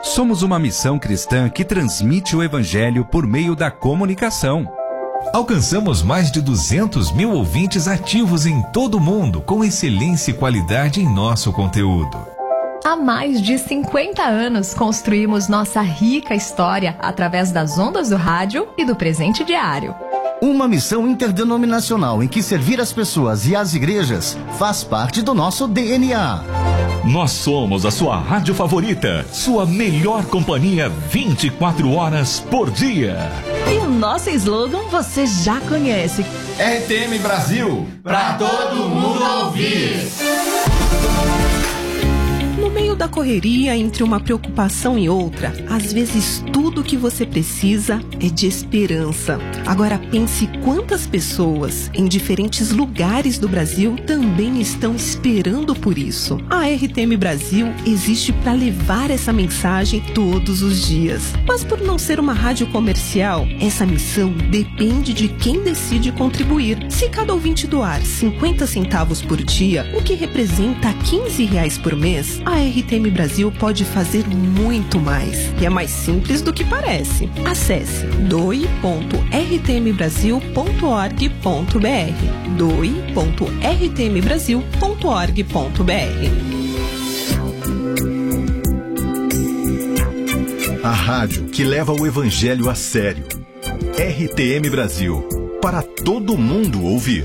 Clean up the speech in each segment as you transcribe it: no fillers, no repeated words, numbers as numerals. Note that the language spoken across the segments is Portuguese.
Somos uma missão cristã que transmite o Evangelho por meio da comunicação. Alcançamos mais de 200 mil ouvintes ativos em todo o mundo, com excelência e qualidade em nosso conteúdo. Há mais de 50 anos construímos nossa rica história através das ondas do rádio e do presente diário. Uma missão interdenominacional em que servir as pessoas e as igrejas faz parte do nosso DNA. Nós somos a sua rádio favorita, sua melhor companhia 24 horas por dia. E o nosso slogan você já conhece. RTM Brasil, pra todo mundo ouvir. No meio da correria, entre uma preocupação e outra, às vezes tudo o que você precisa é de esperança. Agora pense quantas pessoas em diferentes lugares do Brasil também estão esperando por isso. A RTM Brasil existe para levar essa mensagem todos os dias. Mas por não ser uma rádio comercial, essa missão depende de quem decide contribuir. Se cada ouvinte doar 50 centavos por dia, o que representa R$15 por mês, a RTM Brasil pode fazer muito mais. E é mais simples do que parece. Acesse doe.rtmbrasil.org.br doe.rtmbrasil.org.br. A rádio que leva o Evangelho a sério. RTM Brasil, para todo mundo ouvir.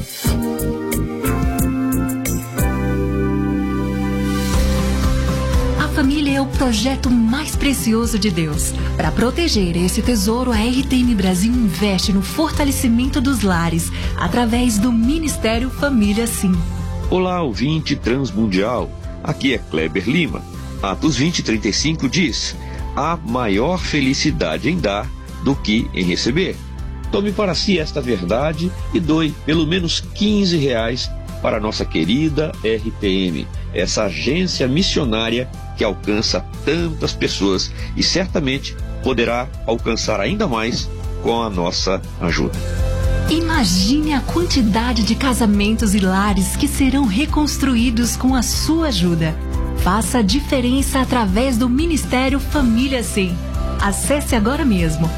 A família é o projeto mais precioso de Deus. Para proteger esse tesouro, a RTM Brasil investe no fortalecimento dos lares, através do Ministério Família Sim. Olá, ouvinte transmundial. Aqui é Kleber Lima. Atos 20:35 diz: há maior felicidade em dar do que em receber. Tome para si esta verdade e doe pelo menos R$15 para a nossa querida RTM, essa agência missionária que alcança tantas pessoas e certamente poderá alcançar ainda mais com a nossa ajuda. Imagine a quantidade de casamentos e lares que serão reconstruídos com a sua ajuda. Faça a diferença através do Ministério Família Sim. Acesse agora mesmo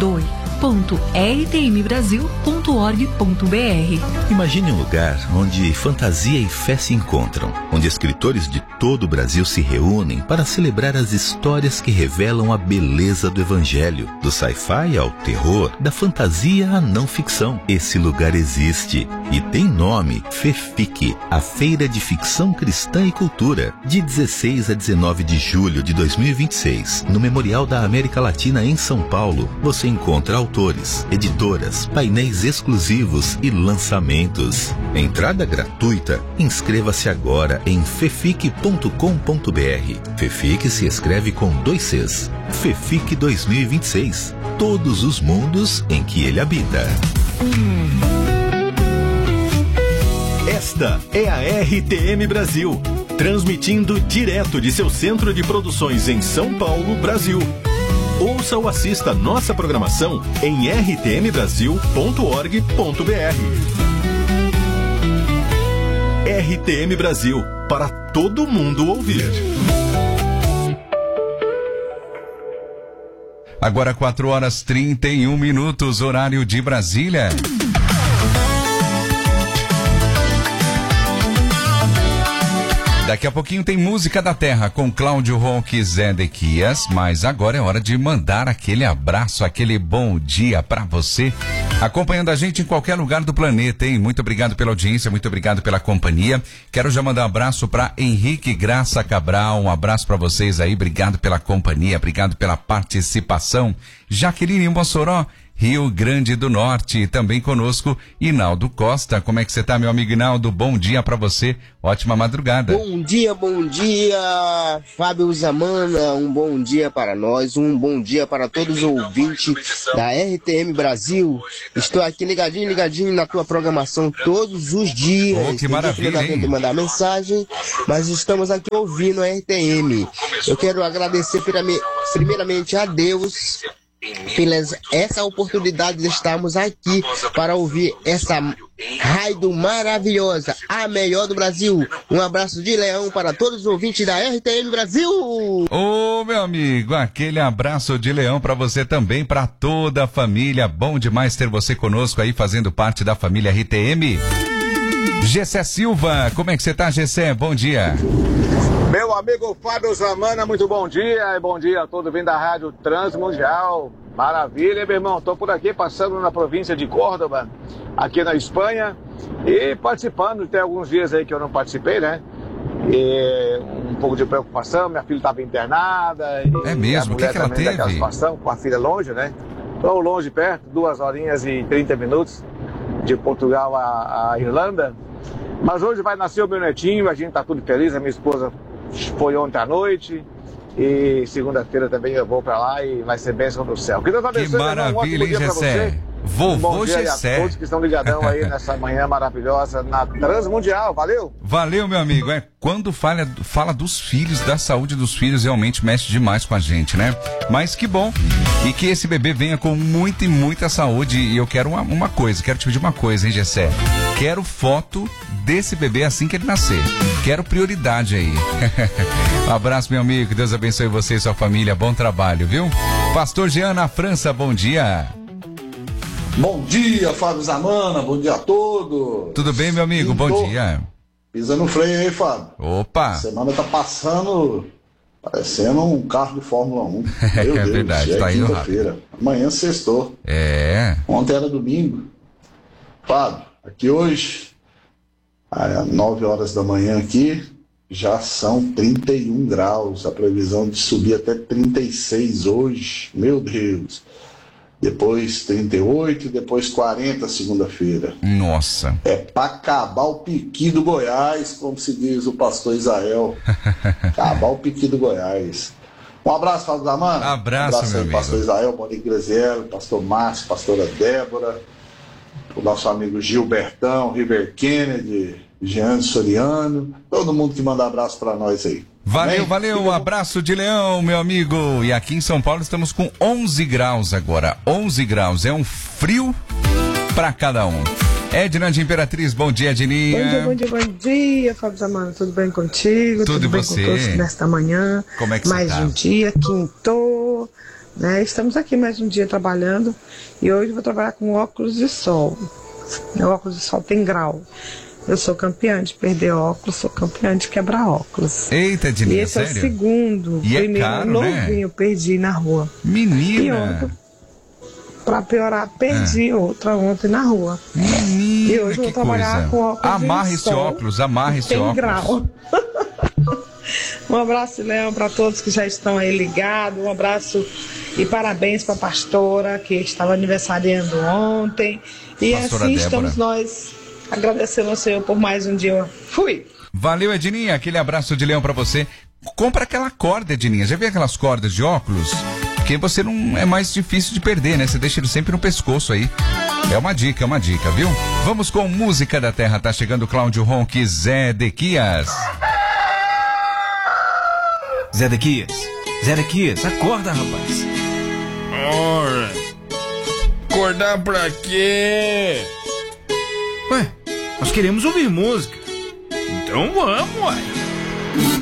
doe.rtmbrasil.org.br. Imagine um lugar onde fantasia e fé se encontram, onde escritores de todo o Brasil se reúnem para celebrar as histórias que revelam a beleza do Evangelho, do sci-fi ao terror, da fantasia à não ficção. Esse lugar existe e tem nome: FEFIC, a Feira de Ficção Cristã e Cultura, de 16 a 19 de julho de 2026, no Memorial da América Latina em São Paulo. Você encontra autores, editoras, painéis exclusivos e lançamentos. Entrada gratuita. Inscreva-se agora em fefic.com.br. FEFIC se escreve com 2 Cs. FEFIC 2026. Todos os mundos em que ele habita. Esta é a RTM Brasil, transmitindo direto de seu centro de produções em São Paulo, Brasil. Ouça ou assista nossa programação em rtmbrasil.org.br. RTM Brasil, para todo mundo ouvir. Agora 4h31, horário de Brasília. Daqui a pouquinho tem Música da Terra com Cláudio Ronque e Zedequias, mas agora é hora de mandar aquele abraço, aquele bom dia pra você, acompanhando a gente em qualquer lugar do planeta, hein? Muito obrigado pela audiência, muito obrigado pela companhia. Quero já mandar um abraço pra Henrique Graça Cabral, um abraço pra vocês aí, obrigado pela companhia, obrigado pela participação. Jaqueline Mossoró, Rio Grande do Norte, também conosco Inaldo Costa. Como é que você tá, meu amigo Inaldo? Bom dia pra você, ótima madrugada. Bom dia, Fábio Zamana, um bom dia para nós, um bom dia para todos os ouvintes da RTM Brasil. Estou aqui ligadinho na tua programação todos os dias. Oh, que maravilha, hein? De mandar mensagem, mas estamos aqui ouvindo a RTM. Eu quero agradecer primeiramente a Deus pela essa oportunidade de estarmos aqui para ouvir Raido maravilhosa, a melhor do Brasil. Um abraço de leão para todos os ouvintes da RTM Brasil. Ô, meu amigo, aquele abraço de leão para você também, para toda a família. Bom demais ter você conosco aí, fazendo parte da família RTM. Gessé Silva, como é que você tá, Gessé? Bom dia. Meu amigo Fábio Zamana, muito bom dia. E bom dia a todos vindo da Rádio Transmundial. Maravilha, meu irmão. Tô por aqui passando na província de Córdoba, aqui na Espanha, e participando. Tem alguns dias aí que eu não participei, né? E um pouco de preocupação, minha filha estava internada. É mesmo? O que ela teve? Daquela situação, com a filha longe, né? Então, longe, perto, 2 horinhas e 30 minutos de Portugal a Irlanda. Mas hoje vai nascer o meu netinho, a gente tá tudo feliz, a minha esposa foi ontem à noite. E segunda-feira também eu vou pra lá e vai ser bênção do céu. Que Deus abençoe. Que maravilha, hein, Gessé? Vovô Gessé. A todos que estão ligadão aí nessa manhã maravilhosa na Transmundial. Valeu? Valeu, meu amigo. Quando fala dos filhos, da saúde dos filhos, realmente mexe demais com a gente, né? Mas que bom. E que esse bebê venha com muita e muita saúde. E eu quero quero te pedir uma coisa, hein, Gessé? Quero foto desse bebê assim que ele nascer. Quero prioridade aí. Um abraço, meu amigo. Que Deus abençoe você e sua família. Bom trabalho, viu? Pastor Jean na França, bom dia. Bom dia, Fábio Zamana. Bom dia a todos. Tudo bem, meu amigo? Bom dia. Pisa no freio aí, Fábio. Opa. A semana tá passando parecendo um carro de Fórmula 1. Meu Deus, verdade, tá indo quinta-feira. Amanhã sextou. Ontem era domingo. Fábio, aqui hoje, às 9 horas da manhã aqui, já são 31 graus. A previsão de subir até 36 hoje. Meu Deus. Depois 38 e depois 40 segunda-feira. Nossa. É pra acabar o piqui do Goiás, como se diz o pastor Israel. Acabar o piqui do Goiás. Um abraço, Fábio Zamana. Abraço, meu aí, pastor Israel, Monique Graziello, pastor Márcio, pastora Débora, o nosso amigo Gilbertão, River Kennedy, Jean Soriano, todo mundo que manda abraço pra nós aí. Valeu, um abraço de leão, meu amigo. E aqui em São Paulo estamos com 11 graus agora. 11 graus, é um frio pra cada um. Edna de Imperatriz, bom dia, Edninha. Bom dia, Fábio Zamana. Tudo bem contigo? Tudo bem você? Com todos nesta manhã. Como é que mais você tá? Um dia, quintou, né? Estamos aqui mais um dia trabalhando e hoje eu vou trabalhar com óculos de sol. Meu óculos de sol tem grau. Eu sou campeã de perder óculos, sou campeã de quebrar óculos. Eita, Edninha, e esse sério? É o segundo. E primeiro caro, novinho, né? perdi na rua. Menina! E ontem, pra piorar, perdi outra ontem na rua. Menina, e hoje eu vou trabalhar com óculos amarra esse sol, óculos, amarra esse tem óculos. Grau. Um abraço, Leão, para todos que já estão aí ligados. Um abraço e parabéns para a pastora que estava aniversariando ontem. E pastora assim Débora. estamos nós agradecendo ao Senhor por mais um dia. Fui! Valeu, Edninha, aquele abraço de leão pra você. Compra aquela corda, Edninha. Já viu aquelas cordas de óculos? Porque você não é mais difícil de perder, né? Você deixa ele sempre no pescoço aí. É uma dica, viu? Vamos com música da terra. Tá chegando Cláudio Ronque, Zé Dequias. Zé Dequias, acorda, rapaz. Ora, acordar pra quê? Ué, nós queremos ouvir música. Então vamos, ué.